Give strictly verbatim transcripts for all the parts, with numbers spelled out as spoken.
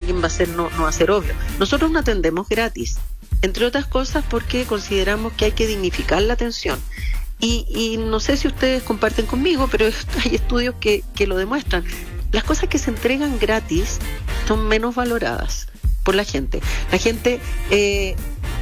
alguien va a ser, no, no va a ser obvio. Nosotros no atendemos gratis, entre otras cosas porque consideramos que hay que dignificar la atención. Y, y no sé si ustedes comparten conmigo, pero hay estudios que, que lo demuestran. Las cosas que se entregan gratis son menos valoradas por la gente. La gente... Eh,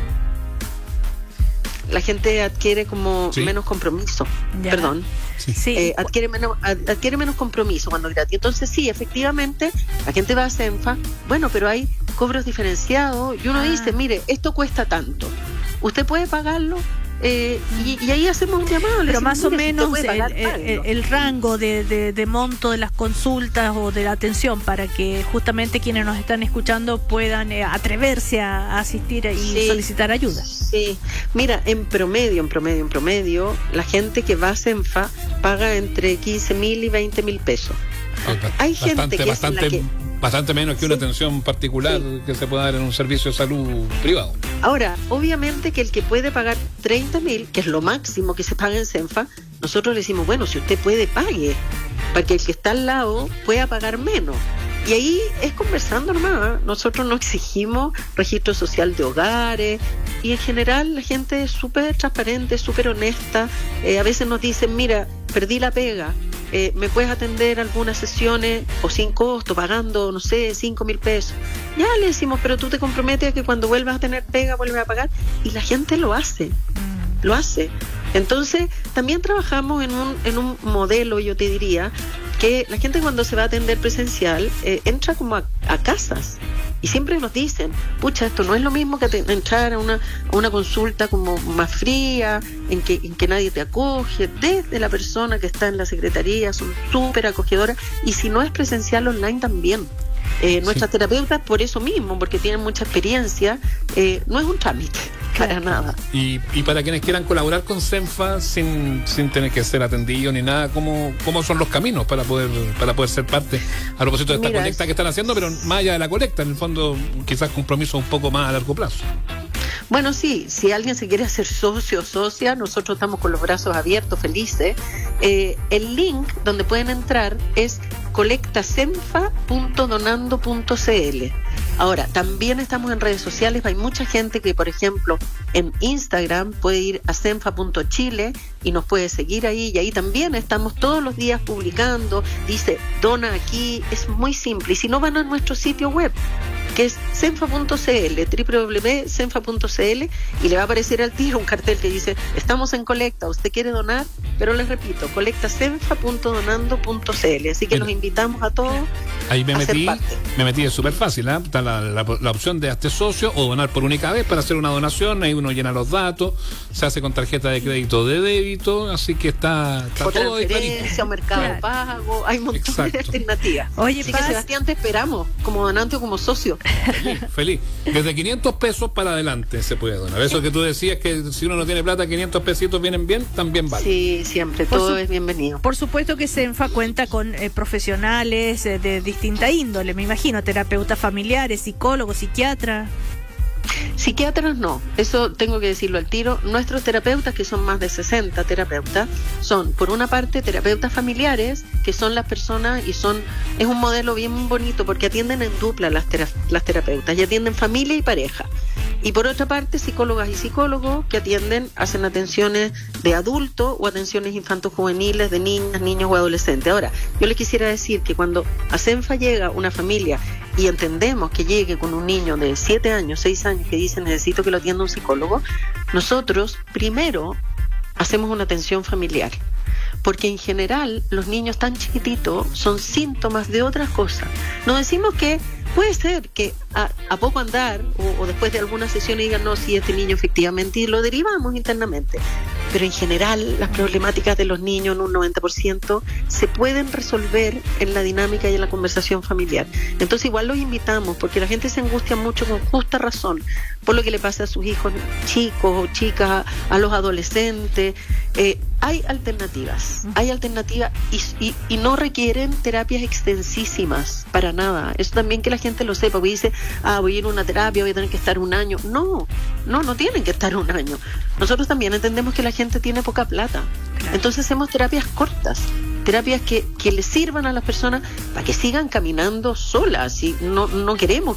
la gente adquiere como sí. menos compromiso, ya. perdón, sí. eh, adquiere menos adquiere menos compromiso cuando es gratis. Entonces sí, efectivamente, la gente va a Cenfa, bueno, pero hay cobros diferenciados y uno ah. dice, mire, esto cuesta tanto, ¿usted puede pagarlo? Eh, y, y ahí hacemos un llamado. Pero más o menos si pagar, el, el, el rango de, de, de monto de las consultas o de la atención para que justamente quienes nos están escuchando puedan eh, atreverse a, a asistir y sí, solicitar ayuda. Sí, mira, en promedio, en promedio, en promedio, la gente que va a Cenfa paga entre quince mil y veinte mil pesos. Okay. Hay bastante, gente que bastante, es la que... Bastante menos que sí. una atención particular sí. que se pueda dar en un servicio de salud privado. Ahora, obviamente que el que puede pagar treinta mil, que es lo máximo que se paga en Cenfa, nosotros le decimos, bueno, si usted puede, pague, para que el que está al lado pueda pagar menos. Y ahí es conversando nomás, ¿eh? Nosotros no exigimos registro social de hogares y en general la gente es súper transparente, súper honesta. Eh, a veces nos dicen, mira, perdí la pega, eh, ¿me puedes atender algunas sesiones o sin costo, pagando, no sé, cinco mil pesos? Ya le decimos, pero tú te comprometes a que cuando vuelvas a tener pega vuelves a pagar, y la gente lo hace, lo hace. Entonces, también trabajamos en un, en un modelo, yo te diría, que la gente cuando se va a atender presencial eh, entra como a, a casas y siempre nos dicen, pucha, esto no es lo mismo que te, entrar a una, a una consulta como más fría, en que, en que nadie te acoge, desde la persona que está en la secretaría, son súper acogedoras, y si no es presencial, online también. Eh, nuestras sí. terapeutas, por eso mismo, porque tienen mucha experiencia, eh, no es un trámite, para nada. Y, y para quienes quieran colaborar con Cenfa sin, sin tener que ser atendidos ni nada, ¿cómo, cómo son los caminos para poder para poder ser parte a propósito de esta Mira, colecta que están haciendo, pero más allá de la colecta, en el fondo quizás compromisos un poco más a largo plazo? Bueno, sí, si alguien se quiere hacer socio o socia, nosotros estamos con los brazos abiertos, felices. Eh, el link donde pueden entrar es colectacenfa punto donando punto cl. Ahora, también estamos en redes sociales, hay mucha gente que, por ejemplo, en Instagram puede ir a cenfa punto chile y nos puede seguir ahí, y ahí también estamos todos los días publicando, dice, dona aquí, es muy simple, y si no van a nuestro sitio web, que es cenfa punto cl, doble u doble u doble u punto cenfa punto cl, y le va a aparecer al tiro un cartel que dice, estamos en colecta, usted quiere donar, pero les repito, colectacenfa punto donando punto cl, así que Mira, nos invitamos a todos ahí me a metí, ser parte. Me metí, es súper fácil, ¿eh? Está la, la, la opción de hazte socio o donar por única vez para hacer una donación, ahí uno llena los datos, se hace con tarjeta de crédito o de débito, así que está, está o todo transferencia, o mercado claro. pago, hay un montón Exacto. de alternativas. Oye, así Paz, que Sebastián, te esperamos como donante o como socio. Feliz, feliz. Desde quinientos pesos para adelante se puede donar. Eso que tú decías, que si uno no tiene plata, quinientos pesitos vienen bien, también vale. Sí, siempre, por todo su, es bienvenido. Por supuesto que Cenfa cuenta con eh, profesionales eh, de distinta índole, me imagino, terapeutas familiares, psicólogos, psiquiatras. Psiquiatras no, eso tengo que decirlo al tiro. Nuestros terapeutas, que son más de sesenta terapeutas, son por una parte terapeutas familiares, que son las personas, y son es un modelo bien bonito porque atienden en dupla las, tera, las terapeutas, y atienden familia y pareja. Y por otra parte, psicólogas y psicólogos que atienden, hacen atenciones de adultos o atenciones infantos juveniles de niñas, niños o adolescentes. Ahora, yo les quisiera decir que cuando a Cenfa llega una familia y entendemos que llegue con un niño de siete años, seis años, que dice necesito que lo atienda un psicólogo, nosotros primero hacemos una atención familiar. Porque en general los niños tan chiquititos son síntomas de otras cosas. No decimos que puede ser que a, a poco andar o, o después de alguna sesión digan no, sí, este niño efectivamente, y lo derivamos internamente. Pero en general las problemáticas de los niños en un noventa por ciento se pueden resolver en la dinámica y en la conversación familiar. Entonces igual los invitamos, porque la gente se angustia mucho con justa razón por lo que le pasa a sus hijos chicos o chicas, a, a los adolescentes. Eh, hay alternativas, hay alternativas y, y, y no requieren terapias extensísimas para nada. Eso también que la gente lo sepa, porque dice, ah, voy a ir a una terapia, voy a tener que estar un año. No, no, no tienen que estar un año. Nosotros también entendemos que la gente tiene poca plata. Entonces hacemos terapias cortas, terapias que, que les sirvan a las personas para que sigan caminando solas. Y no, no queremos